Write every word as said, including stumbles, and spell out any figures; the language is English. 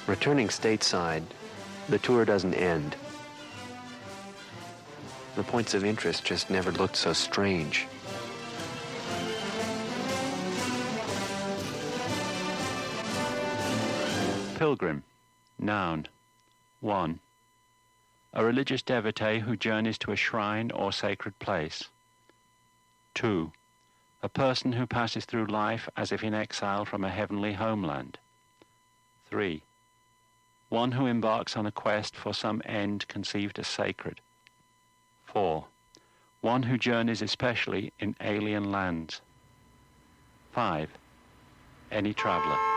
Returning stateside, the tour doesn't end. The points of interest just never looked so strange. Pilgrim, noun, one. A religious devotee who journeys to a shrine or sacred place. Two. A person who passes through life as if in exile from a heavenly homeland. Three. One who embarks on a quest for some end conceived as sacred. Four. One who journeys especially in alien lands. Five. Any traveller.